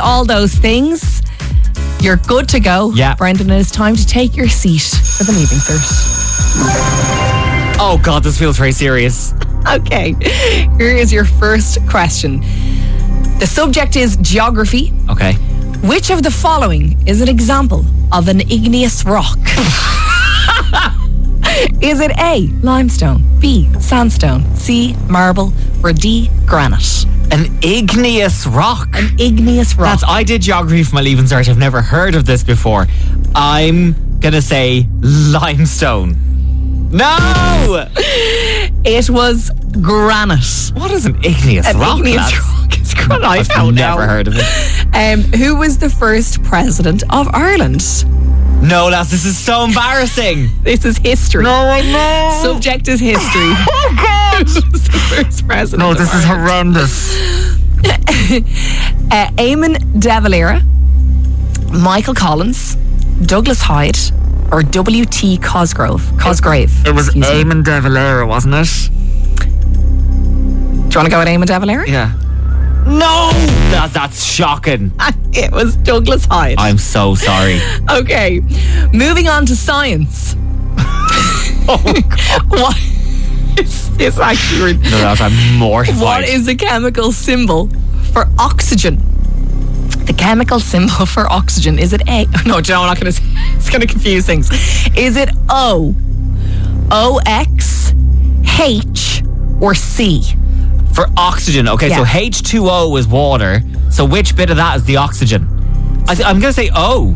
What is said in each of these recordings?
all those things, you're good to go. Yeah. Brendan, it's time to take your seat for the Leaving Cert. Oh God, this feels very serious. Okay, here is your first question. The subject is geography. Okay. Which of the following is an example of an igneous rock? Is it A, limestone, B, sandstone, C, marble, or D, granite? An igneous rock. An igneous rock. I did geography for my Leaving Cert. I've never heard of this before. I'm going to say limestone. No! It was granite. What is an igneous rock, Igneous lads? rock is granite. I've never heard of it. Who was the first president of Ireland? No, lads, this is so embarrassing. This is history. No, I know. Subject is history. Oh, God. Who was the first president No, of this is Ireland? horrendous. Eamon de Valera, Michael Collins, Douglas Hyde, or W.T. Cosgrave. It was Excuse me. Eamon de Valera, wasn't it? Do you want to go with Eamon de Valera? Yeah. No! That's shocking. It was Douglas Hyde. I'm so sorry. Okay, moving on to science. Oh, God. What is this actually? No, lads, I'm mortified. What is the chemical symbol for oxygen? The chemical symbol for oxygen, is it A? No, do you know, I'm not going to. It's going to confuse things. Is it O, OX, H, or C? For oxygen, okay, Yeah. so H2O is water. So which bit of that is the oxygen? I'm going to say O.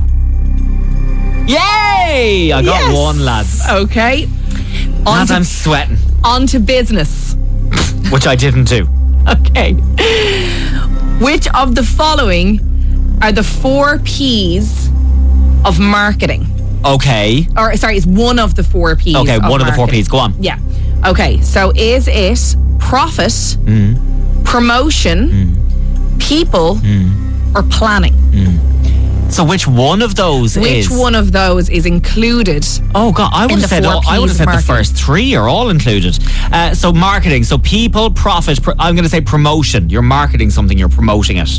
Yay! I got Yes. one, lads. Okay. On Lads, to, I'm sweating, on to business. which I didn't do. Okay. Which of the following are the 4 P's of marketing? Okay. Or, sorry, it's one of the 4 P's. Okay, one of the 4 marketing. P's. Go on. Yeah. Okay, so is it profit, promotion, people, or planning? So which one of those Which is? one of those is included? Oh God, I would in have the said 4 I would have Ps said of the marketing? first 3 are all included. So marketing, so people, profit. I'm going to say promotion. You're marketing something, you're promoting it.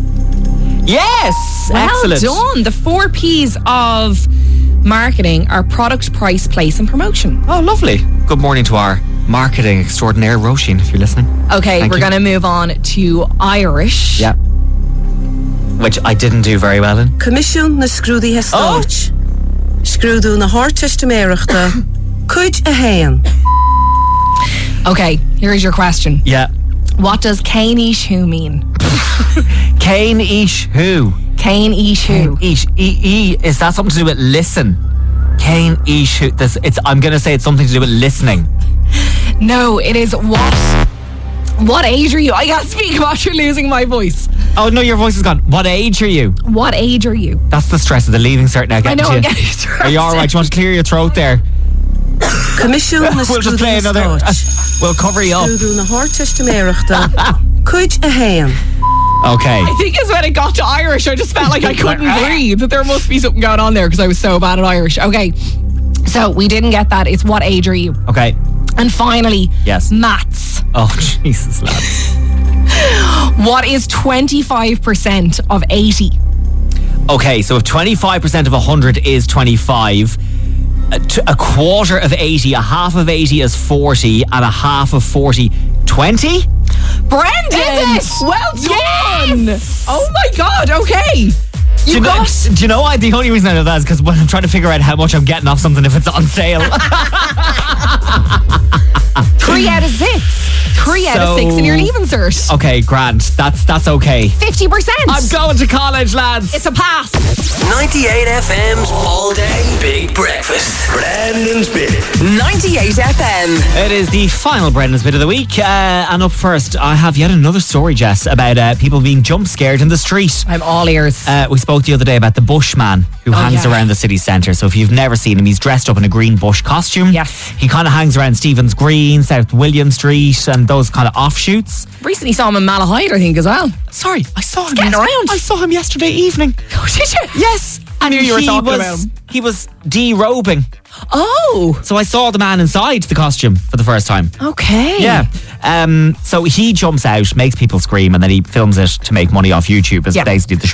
Yes, Well excellent. done. The 4 P's of marketing are product, price, place, and promotion. Oh, lovely. Good morning to our marketing extraordinaire, Roisin, if you're listening. Okay, Thank we're you. going to move on to Irish. Yeah. Which I didn't do very well in. Comisiún na scrúdaí Stáit. Scrúdú na háirteiste méireachta. Cuid a héan. Okay, here's your question. Yeah. What does Cain Ishu mean? Cain Ish who? Cain Ishu. Ish. Is that something to do with listen? Cain Ish who? I'm going to say it's something to do with listening. No, it is what? What age are you? I can't speak about you're losing my voice. Oh no, your voice is gone. What age are you? What age are you? That's the stress of the Leaving Cert now. I Getting know, to I'm you. getting stressed. Are you all right? Do you want to clear your throat there? Comisiún na We'll just play scrúdaí another. Stáit. We'll cover you up. Scrúdú na háirteiste méireachta. Cuid a héan. Okay. I think it's when it got to Irish, I just felt like I couldn't breathe. There must be something going on there because I was so bad at Irish. Okay, so we didn't get that. It's what age are you? Okay. And finally, Yes. maths. Oh Jesus, lads. What is 25% of 80? Okay, so if 25% of 100 is 25, a quarter of 80, a half of 80 is 40, and a half of 40, 20? Brendan! Is it? Well done! Yes! Oh my God, okay. Do you know why? The only reason I know that is because when I'm trying to figure out how much I'm getting off something if it's on sale. 3 out of 6. 3 out of 6 in your Leaving Cert. Okay, grand. That's okay. 50%. I'm going to college, lads. It's a pass. 98 FM's all day big breakfast. Brandon's Bit. 98 FM. It is the final Brendan's Bit of the week. And up first, I have yet another story, Jess, about people being jump scared in the street. I'm all ears. We spoke the other day about the Bushman who hangs yeah. around the city centre. So if you've never seen him, he's dressed up in a green bush costume. Yes. He kind of hangs around Stephen's Green, South William Street, and those kind of offshoots. Recently saw him in Malahide, I think, as well. Sorry, I saw him. getting around. I saw him yesterday evening. Oh, did you? Yes. I knew you were he talking was, about him. He was derobing. Oh, So I saw the man inside the costume for the first time. okay. Yeah. So he jumps out, makes people scream, and then he films it to make money off YouTube. Is Yeah. basically the